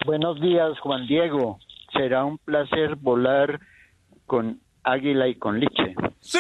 Buenos días, Juan Diego. Será un placer volar con Águila y con Liche. ¡Sí!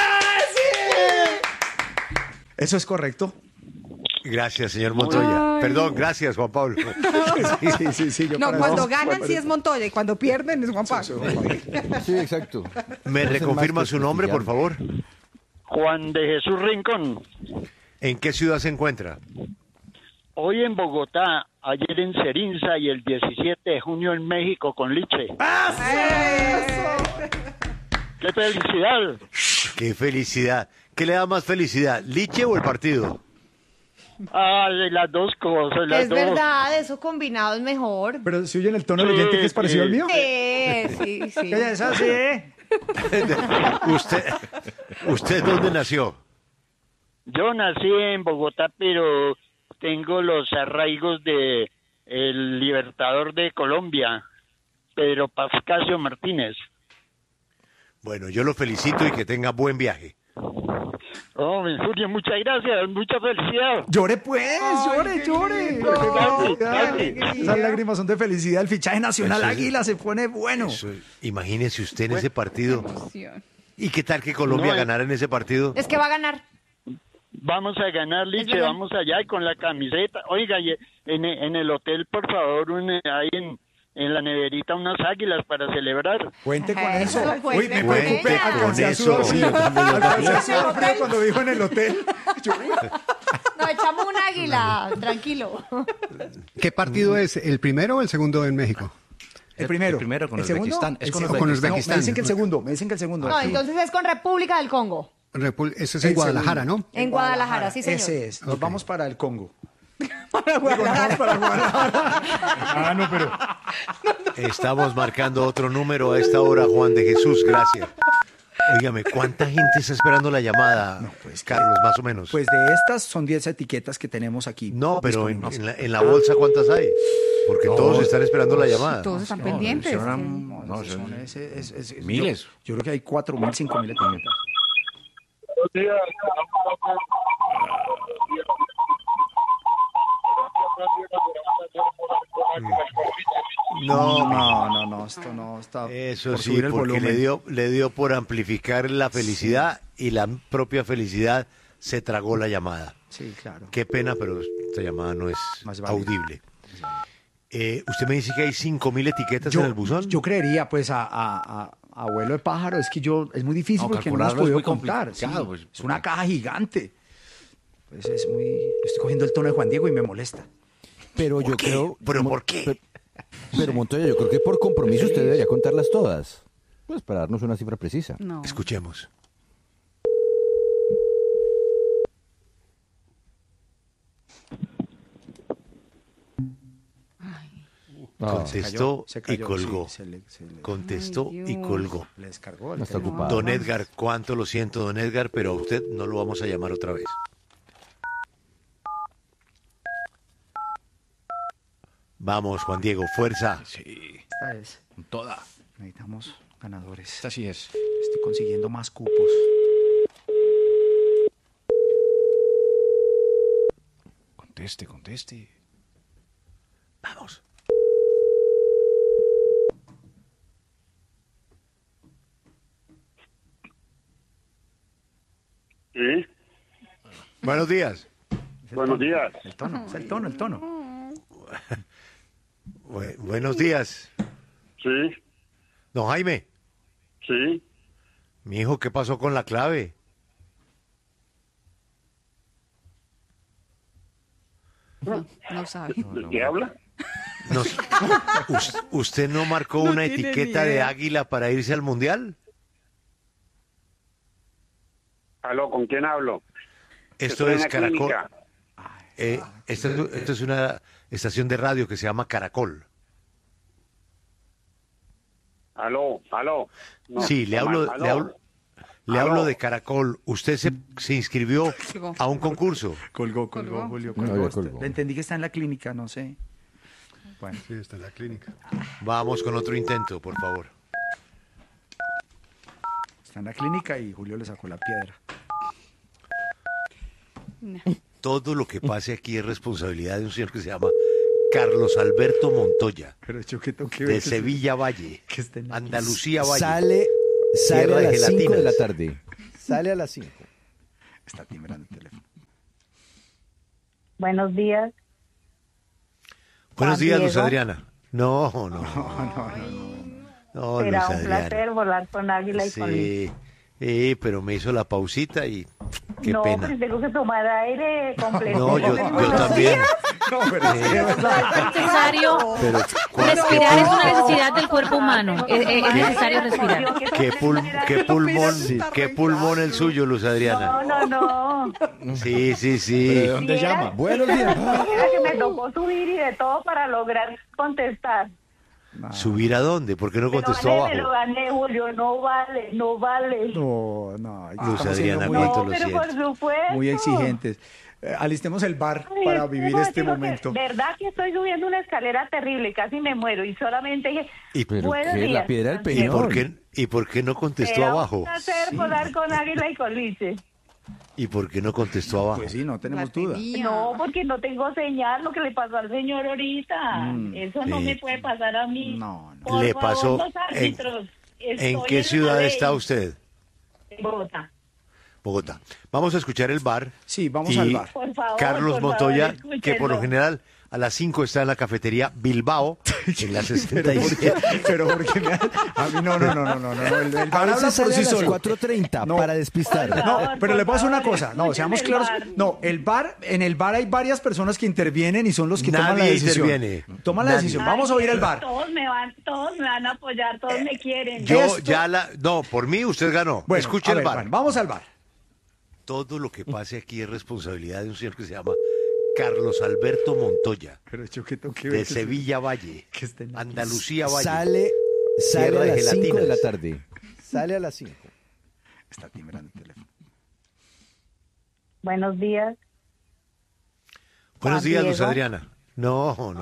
¿Eso es correcto? Gracias, señor Montoya. Ay. Perdón, gracias, Juan Pablo. Sí. Yo No, para cuando eso- ganan sí es Montoya y cuando pierden es Juan Pablo. Sí, exacto. ¿Me No hacen reconfirma más que su nombre, por favor? Juan de Jesús Rincón. ¿En qué ciudad se encuentra? Hoy en Bogotá, ayer en Cerinza y el 17 de junio en México con Liche. ¡Qué felicidad! ¡Qué felicidad! ¿Qué le da más felicidad, Liche o el partido? Ay, las dos cosas, las Es dos. verdad, eso combinado es mejor. Pero si oyen el tono del oyente que es parecido al mío. Sí. Ella es así. ¿Usted dónde nació? Yo nací en Bogotá, pero tengo los arraigos de el libertador de Colombia, Pedro Pascasio Martínez. Bueno, yo lo felicito y que tenga buen viaje. Oh, Julio, muchas gracias, mucha felicidad. Llore pues, llore. Gracias. Esas lágrimas son de felicidad. El fichaje nacional Eso es- Águila se pone bueno. Imagínese usted en ese partido. Emoción. ¿Y qué tal que Colombia No, ganara en ese partido? Es que va a ganar. Vamos a ganar, Liche, verdad. vamos allá y con la camiseta. Oiga, y en el hotel, por favor, ahí en la neverita unas águilas para celebrar. Cuente con Eso, eso. cuente Uy, me con preocupé. ella. Alcancé a Con sudar eso. frío. Alcancé a sudar frío cuando dijo en el hotel. Nos echamos un águila, tranquilo. ¿Qué partido es? ¿El primero o el segundo en México? El primero. El primero con ¿El segundo? Uzbekistán. Es El con segundo. Con No, Uzbekistán. me dicen que el segundo. Me dicen que el segundo. No, entonces es con República del Congo. Eso es en Guadalajara, ¿no? En Guadalajara, sí, señor. Ese es. Nos vamos para el Congo. No, pero... Estamos marcando otro número a esta hora, Juan de Jesús, gracias. Óigame, ¿cuánta gente está esperando la llamada, Carlos, más o menos? Pues de estas son 10 etiquetas que tenemos aquí. No, pero en la bolsa, ¿cuántas hay? Porque todos están esperando la llamada. Todos están pendientes. No, Son son miles. Yo creo que hay 4.000, 5.000 etiquetas. No, esto no está. Eso por sí, subir el porque volumen. le dio por amplificar la felicidad y la propia felicidad se tragó la llamada. Sí, claro. Qué pena, pero esta llamada no es Más válida. audible. Usted me dice que hay 5.000 etiquetas en el buzón. Yo creería, pues, a abuelo de pájaro, es que es muy difícil No, porque no hemos calcularlo es podido muy contar. Sí, complicado, pues, es una caja gigante. Pues es muy... Estoy cogiendo el tono de Juan Diego y me molesta. Pero yo creo... ¿Pero por qué? Pero Montoya, yo creo que por compromiso usted debería contarlas todas. Pues para darnos una cifra precisa. No. Escuchemos. Contestó Se y cayó, colgó. sí, se le Contestó Ay, y Dios. colgó. descargó. No está ocupado. Don Edgar, cuánto lo siento, don Edgar, pero a usted no lo vamos a llamar otra vez. Vamos, Juan Diego, fuerza. Sí, Esta es. con toda. Necesitamos ganadores. Esta sí es. Estoy consiguiendo más cupos. Conteste. Vamos. Sí, Buenos días. buenos días. El tono, es el tono. Buenos días. Sí, Don Jaime, sí. mi hijo, ¿qué pasó con la clave? No sabe. ¿De qué habla? Nos- ¿Usted no marcó No una tiene etiqueta ni de idea. águila para irse al mundial? Aló, ¿con quién hablo? Esto Estoy en es la Caracol. clínica. Esto es una estación de radio que se llama Caracol. Aló. No, Sí, le no hablo, más, le aló. hablo, le Aló. hablo de Caracol. Usted se inscribió Colgó. a un concurso. Colgó, Colgó. Julio, No, colgó. ya colgó. Le entendí que está en la clínica, no sé. Bueno, Sí, está en la clínica. Vamos con otro intento, por favor. está en la clínica y Julio le sacó la piedra. Todo lo que pase aquí es responsabilidad de un señor que se llama Carlos Alberto Montoya, Pero yo qué tengo que ver de que Sevilla Valle, que estén aquí. Andalucía Valle. Sale Tierra a de las 5 de gelatinas. la tarde. Sale a las 5. Está timbrando el teléfono. Buenos días. Buenos Juan días, Luz Diego. Adriana. No, Luz Será un Adriana. placer volar con Águila y con Liz. Sí, pero me hizo la pausita y qué no, pena. pues tengo que tomar aire completo. No, yo también. No, pero Es necesario Pero respirar, es una necesidad del cuerpo humano. Es necesario respirar. qué pulmón el suyo, Luz Adriana. No. Sí. ¿de dónde Viera- llama? Buenos días. Viera que me tocó subir y de todo para lograr contestar. ¿Subir a dónde? ¿Por qué no Me lo contestó gané, me lo abajo? gané, Julio. No vale. No, Luz estamos siendo Adriana, muy, cuánto No, lo pero siento. por supuesto. muy exigentes. Alistemos el bar Ay, para es que vivir no, este digo que momento. verdad que estoy subiendo una escalera terrible, casi me muero y solamente dije, ¿Pero buenos qué? días. ¿La piedra del Así es. peñón? ¿Y por qué no contestó Era abajo? un placer volar con Águila y con Lice. ¿Y por qué no contestó abajo? Pues sí, no tenemos La duda. tenía. No, porque no tengo señal, lo que le pasó al señor ahorita. Eso no sí. me puede pasar a mí. No. Por Le favor, pasó los árbitros. ¿En Estoy qué la ciudad ley. está usted? En Bogotá. Bogotá. Vamos a escuchar el bar. Sí, vamos Y al bar. Por favor, Carlos por Montoya, favor, que por lo escúchenlo. general a las 5 está en la cafetería Bilbao, en la 67. Pero porque a mí no. El bar A habla veces por sale sí a las solo. 4:30 No. para despistar. Por No, favor, pero por le paso una favor, cosa. No, seamos escuchen el claros. bar. No, en el bar hay varias personas que intervienen y son los que toman la Nadie decisión. interviene. Toman la Nadie. decisión. Vamos a oír el bar. Todos me van a apoyar, todos me quieren. No, por mí usted ganó. Bueno, Escuche a el ver, bar. bueno, vamos al bar. Todo lo que pase aquí es responsabilidad de un señor que se llama Carlos Alberto Montoya, Pero yo qué tengo que de Sevilla Valle, que estén aquí. Andalucía Valle. Sale Tierra a de las 5 de la gelatinas. tarde. Sale a las 5. Está timbrando el teléfono. Buenos días. Buenos Juan días, Luz Diego. Adriana. No.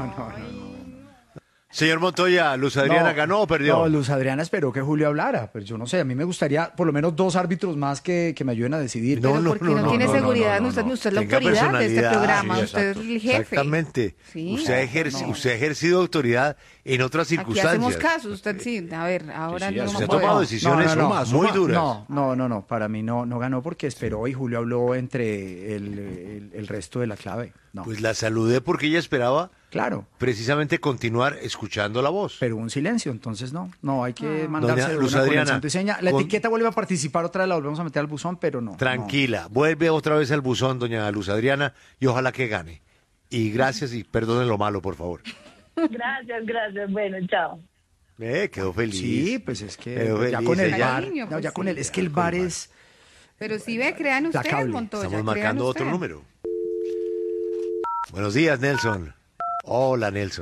Señor Montoya, ¿Luz Adriana ganó o perdió? No, Luz Adriana esperó que Julio hablara, pero yo no sé, a mí me gustaría por lo menos 2 árbitros más que me ayuden a decidir. No, Pero porque no tiene seguridad en usted, usted es la Tenga autoridad de este personalidad. programa, Sí, usted es exacto. el jefe. Exactamente. Sí. Usted ha ejercido autoridad en otras Aquí circunstancias. hacemos caso, usted sí, a ver, ahora no usted ha puede. tomado decisiones muy duras. No, para mí no ganó porque esperó y Julio habló entre el resto de la clave. No. Pues la saludé porque ella esperaba Claro, precisamente continuar escuchando la voz. pero un silencio, entonces no, hay que mandarse Doña una Luz con el Adriana, santo y seña. La con- etiqueta vuelve a participar otra vez, la volvemos a meter al buzón, pero no. Tranquila, vuelve otra vez al buzón, doña Luz Adriana, y ojalá que gane. Y gracias y perdonen lo malo, por favor. Gracias. Bueno, chao. Quedó feliz. Sí, pues es que Quedó ya feliz con el ella. bar, Cariño, no, pues ya con sí. el, es que el bar es Pero si ve, crean usted, Implacable. Montoya. Estamos crean marcando usted. otro número. Buenos días, Nelson. Hola, Nelson.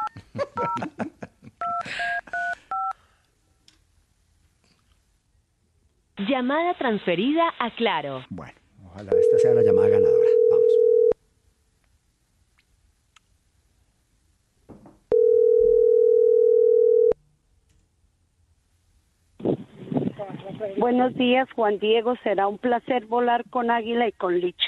Llamada transferida a Claro. bueno. Ojalá esta sea la llamada ganadora. Vamos. Buenos días, Juan Diego. Será un placer volar con Águila y con Liche.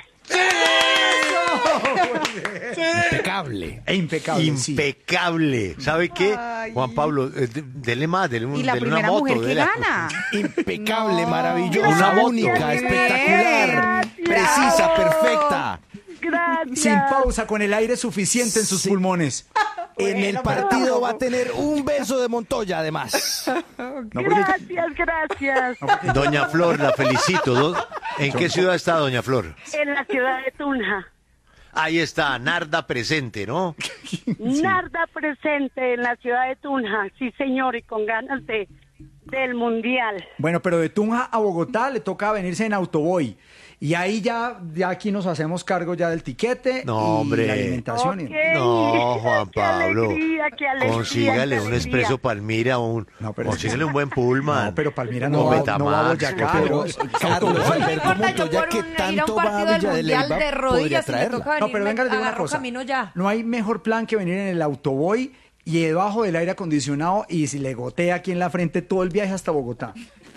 Impecable. Impecable. sí. Impecable. ¿Sabe qué? Ay. Juan Pablo, dele más, dele, Y la dele primera una moto. mujer que dele- gana. Impecable, No. maravillosa, Una moto. única, Bien. espectacular, precisa, perfecta. Gracias. Sin pausa, con el aire suficiente en sus pulmones. En el partido va a tener un beso de Montoya, además. No, porque- Gracias. Doña Flor, la felicito. ¿En qué ciudad está Doña Flor? En la ciudad de Tunja. Ahí está, Narda presente, ¿no? Narda presente en la ciudad de Tunja. Sí, señor, y con ganas del mundial. Bueno, pero de Tunja a Bogotá le toca venirse en autoboy. Y ahí ya aquí nos hacemos cargo ya del tiquete No, y hombre. la alimentación. Ok. No, Juan Qué Pablo. alegría, qué alegría, Consígale qué un alegría. expreso Palmira, No, pero consígale un buen Pullman. No, pero Palmira Un no va a Betamax, Boyacá. Pero Carlos Alberto importa, yo Montoya, por que ir a un tanto va a partido del Villa de Mundial Leyva, de podría rodillas y me traerla. toca No, pero venirme, venga, les digo una agarro cosa. camino ya. No hay mejor plan que venir en el autoboy y debajo del aire acondicionado y si le gotea aquí en la frente todo el viaje hasta Bogotá.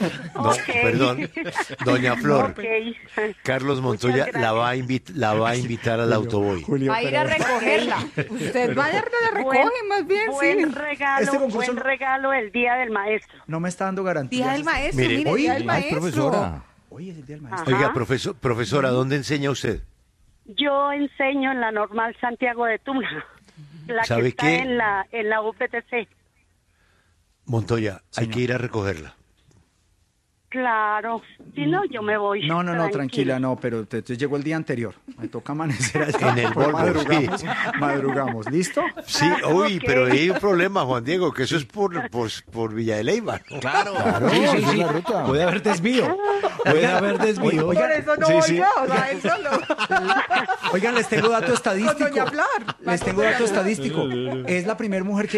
No, Ok. perdón. Doña Flor, Ok. Carlos Montoya Muchas la va a invitar al Autoboy. Va a ir a recogerla. Usted vaya a la recoge más bien, Buen sí. regalo, Este concurso buen no- regalo el Día del Maestro. No me está dando garantía. Día del maestro, Mire, mire, hoy- día del Ay, maestro. profesora. Hoy es el día del maestro. Ajá. Oiga, profesora, ¿dónde enseña usted? Yo enseño en la Normal Santiago de Tunja, la ¿Sabe que está qué? en la UPTC. Montoya, hay Señor. que ir a recogerla. Claro, si no yo me voy. No, tranquila, no, pero te llegó el día anterior. Me toca amanecer allá. En el Pues Volvo, madrugamos, madrugamos, ¿listo? Sí, uy, Ok. pero hay un problema, Juan Diego, que eso es por Villa de Leyva, ¿no? Claro. Sí, esa es la ruta. Puede haber desvío. Puede haber desvío. Por eso no sí, voy sí. yo, o sea, él solo. Oigan, les tengo dato estadístico. Con doña Flor. Les tengo dato estadístico. Es la primera mujer que